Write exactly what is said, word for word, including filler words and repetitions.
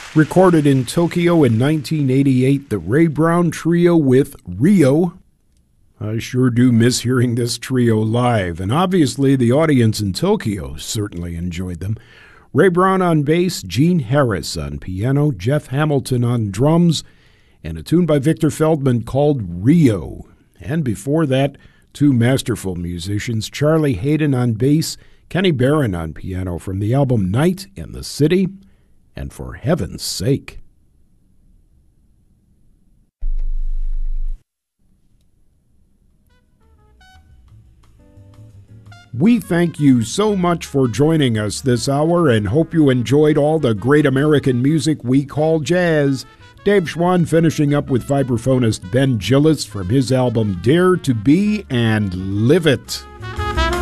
Recorded in Tokyo in nineteen eighty-eight, the Ray Brown Trio with Rio. I sure do miss hearing this trio live, and obviously the audience in Tokyo certainly enjoyed them. Ray Brown on bass, Gene Harris on piano, Jeff Hamilton on drums, and a tune by Victor Feldman called Rio. And before that, two masterful musicians, Charlie Hayden on bass, Kenny Barron on piano, from the album Night in the City, and For Heaven's Sake. We thank you so much for joining us this hour and hope you enjoyed all the great American music we call jazz. Dave Schwann finishing up with vibraphonist Ben Gillis from his album Dare to Be and Live It.